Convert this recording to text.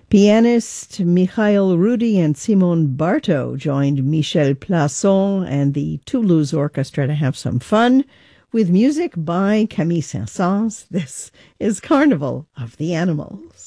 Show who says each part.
Speaker 1: Pianist Mikhail Rudy and Simone Barto joined Michel Plasson and the Toulouse Orchestra to have some fun with music by Camille Saint-Saëns. This is Carnival of the Animals.